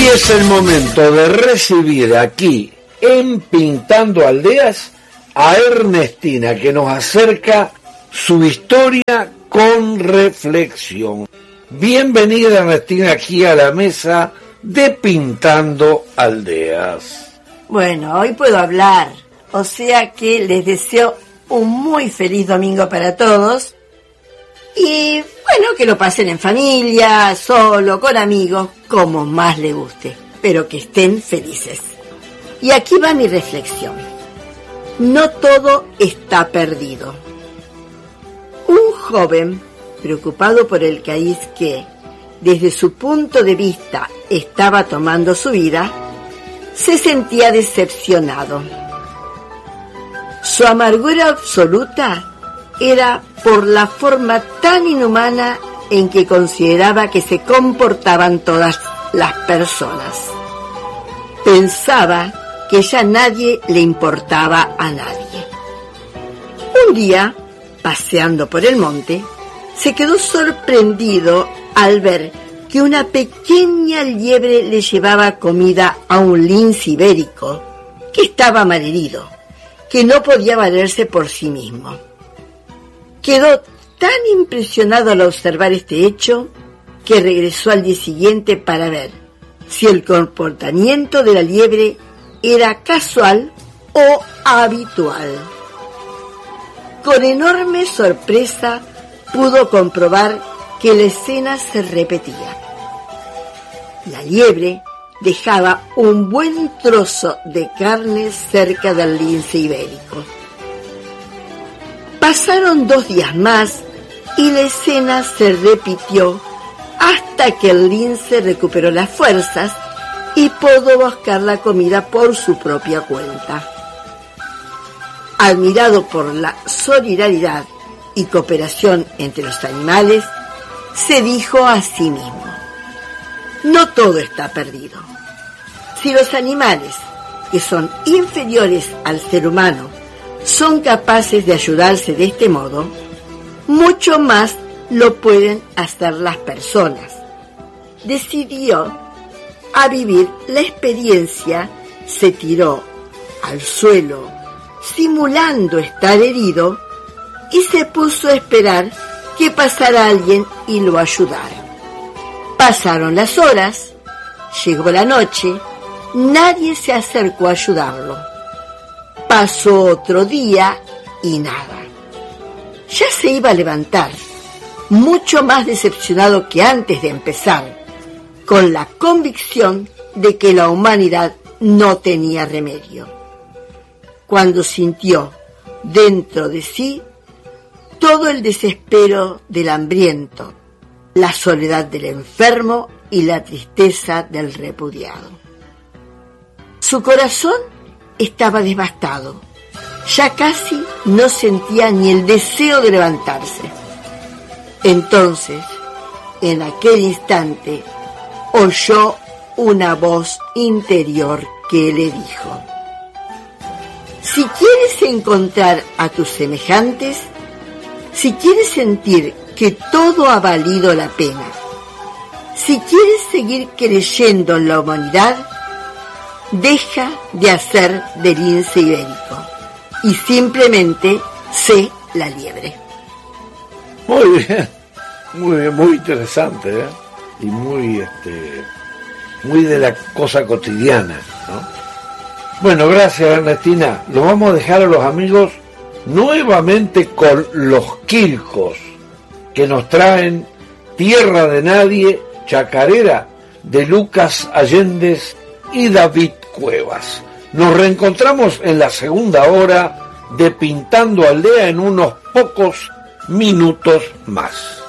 Y es el momento de recibir aquí en Pintando Aldeas a Ernestina, que nos acerca su historia con reflexión. Bienvenida, Ernestina, aquí a la mesa de Pintando Aldeas. Bueno, hoy puedo hablar, o sea que les deseo un muy feliz domingo para todos. Y bueno, que lo pasen en familia, solo, con amigos, como más les guste, pero que estén felices. Y aquí va mi reflexión. No todo está perdido. Un joven, preocupado por el país que, desde su punto de vista, estaba tomando su vida, se sentía decepcionado. Su amargura absoluta era por la forma tan inhumana en que consideraba que se comportaban todas las personas. Pensaba que ya nadie le importaba a nadie. Un día, paseando por el monte, se quedó sorprendido al ver que una pequeña liebre le llevaba comida a un lince ibérico que estaba malherido, que no podía valerse por sí mismo. Quedó tan impresionado al observar este hecho que regresó al día siguiente para ver si el comportamiento de la liebre era casual o habitual. Con enorme sorpresa pudo comprobar que la escena se repetía. La liebre dejaba un buen trozo de carne cerca del lince ibérico. Pasaron 2 días más y la escena se repitió hasta que el lince recuperó las fuerzas y pudo buscar la comida por su propia cuenta. Admirado por la solidaridad y cooperación entre los animales, se dijo a sí mismo: no todo está perdido. Si los animales, que son inferiores al ser humano, son capaces de ayudarse de este modo, mucho más lo pueden hacer las personas. Decidió a vivir la experiencia, se tiró al suelo simulando estar herido y se puso a esperar que pasara alguien y lo ayudara. Pasaron las horas, llegó la noche, nadie se acercó a ayudarlo. Pasó otro día y nada. Ya se iba a levantar, mucho más decepcionado que antes de empezar, con la convicción de que la humanidad no tenía remedio, cuando sintió dentro de sí todo el desespero del hambriento, la soledad del enfermo y la tristeza del repudiado. Su corazón estaba devastado, ya casi no sentía ni el deseo de levantarse. Entonces, en aquel instante, oyó una voz interior que le dijo: si quieres encontrar a tus semejantes, si quieres sentir que todo ha valido la pena, si quieres seguir creyendo en la humanidad, deja de hacer del lince ibérico y simplemente sé la liebre. Muy bien, muy interesante, ¿eh? Y muy de la cosa cotidiana, ¿no? Bueno, gracias, Ernestina. Los vamos a dejar a los amigos nuevamente con los Quilcos, que nos traen Tierra de Nadie, chacarera de Lucas Allendez y David Cuevas. Nos reencontramos en la segunda hora de Pintando Aldea en unos pocos minutos más.